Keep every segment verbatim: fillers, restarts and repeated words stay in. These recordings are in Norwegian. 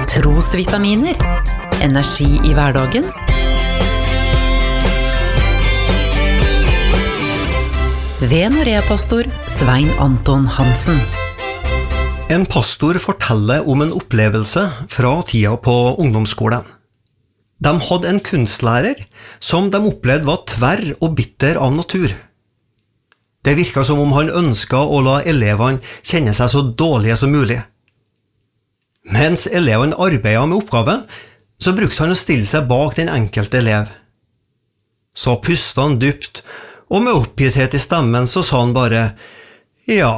Trosvitaminer. Energi i hverdagen. Ved Norea-pastor Svein Anton Hansen. En pastor forteller om en opplevelse fra tida på ungdomsskolen. De hadde en kunstlærer som de opplevde var tverr og bitter av natur. Det virket som om han ønsket å la elevene kjenne seg så dårlige som mulig. Mens elevene arbeidet med oppgaven, så brukte han å stille seg bak den enkelte elev. Så pustet han dypt, og med oppgitthet i stemmen så sa han bare, ja.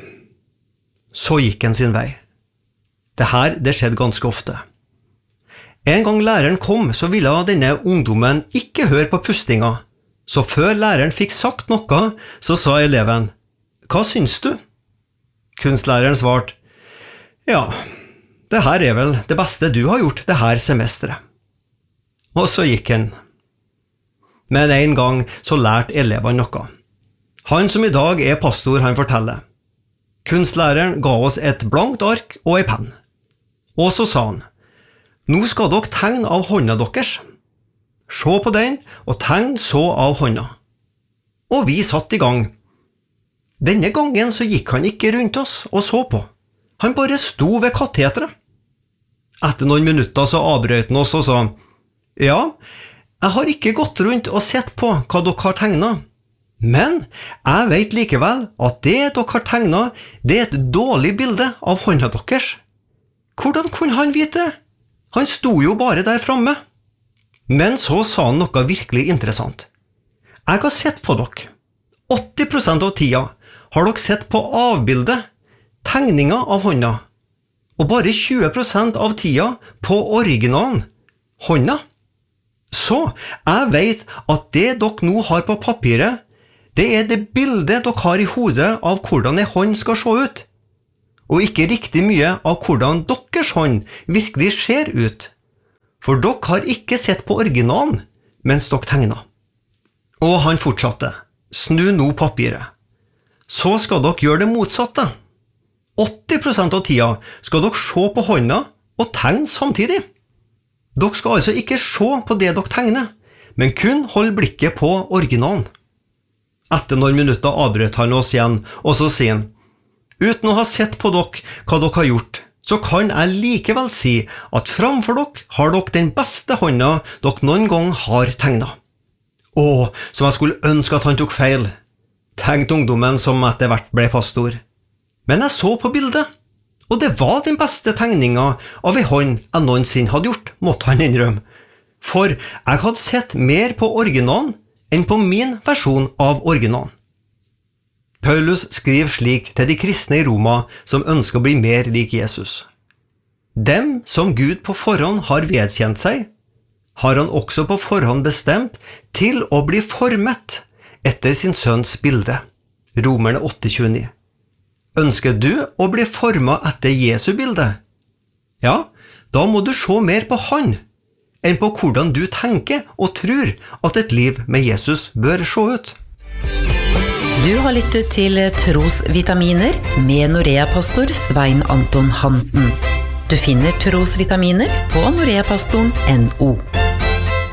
Så gikk han sin vei. Det her, det skjedde ganske ofte. En gang læreren kom, så ville denne ungdommen ikke høre på pustinga, så før læreren fikk sagt noe, så sa eleven, «Hva syns du?» Kunstlæreren svarte, «Ja, det her er vel det beste du har gjort det her semesteret.» Og så gikk han. Men en gang så lærte elevene noe. Han som i dag er pastor, han forteller. Kunstlæreren ga oss et blankt ark og en penn. Og så sa han, «Nå skal dere tegne av hånda deres. Se på den, og tegn så av hånda.» Og vi satt i gang. Denne gangen så gikk han ikke rundt oss og så på. Han bare sto ved kateteret. Etter noen minutter så avbrøt han oss og sa, «Ja, jeg har ikke gått rundt og sett på hva dere har tegnet, men jeg vet likevel at det dere har tegnet, det er et dårlig bilde av hånda deres. Hvordan kunne han vite? Han sto jo bare der framme.» Men så sa han noe virkelig interessant. «Jeg har sett på dere. åtti prosent av tida har dere sett på avbildet, tegninga av hånda, og bare tjue prosent av tida på originalen, hånda. Så jeg vet at det dere nå har på papiret, det er det bildet dere har i hodet av hvordan en hånd skal se ut, og ikke riktig mye av hvordan deres hånd virkelig ser ut. For dere har ikke sett på originalen mens dere tegnet.» Og han fortsatte, «Snu nå papiret. Så skal dere gjøre det motsatte. åtti prosent av tida skal dere se på hånda og tegne samtidig. Dere skal altså ikke se på det dere tegner, men kun holde blikket på originalen.» Etter noen minutter avbrøt han oss igjen, og så sier han, «Uten å ha sett på dere hva dere har gjort, så kan jeg likevel si at framfor dere har dere den beste hånda dere noen gang har tegnet.» «Åh, som jeg skulle ønske at han tok feil», tenkte ungdommen som etter hvert ble pastor. Men jeg så på bildet, og det var den beste tegninga av en hånd jeg noensinne hadde gjort, måtte han innrømme. For jeg hadde sett mer på originalen enn på min versjon av originalen. Paulus skriver slik til de kristne i Roma som ønsker å bli mer lik Jesus. «Dem som Gud på forhånd har vedkjent seg, har han også på forhånd bestemt til å bli formet etter sin sønns bilde.» Romerne åtte tjueni. Ønsker du å bli formet etter Jesu bilde? Ja, da må du se mer på han, enn på hvordan du tenker og tror at et liv med Jesus bør se ut. Du har lyttet til Trosvitaminer med Norea-pastor Svein Anton Hansen. Du finner Trosvitaminer på noreapastoren punktum no.